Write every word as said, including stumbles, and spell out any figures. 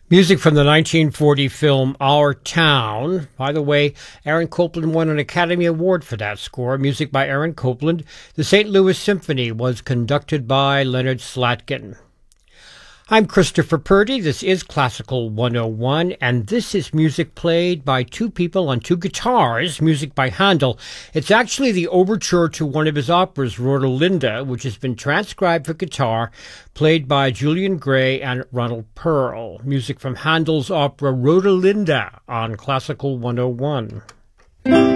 Music from the nineteen forty film Our Town. By the way, Aaron Copland won an Academy Award for that score. Music by Aaron Copland. The Saint Louis Symphony was conducted by Leonard Slatkin. I'm Christopher Purdy. This is Classical one oh one, and this is music played by two people on two guitars, music by Handel. It's actually the overture to one of his operas, Rodelinda, which has been transcribed for guitar, played by Julian Gray and Ronald Pearl. Music from Handel's opera Rodelinda on Classical one oh one.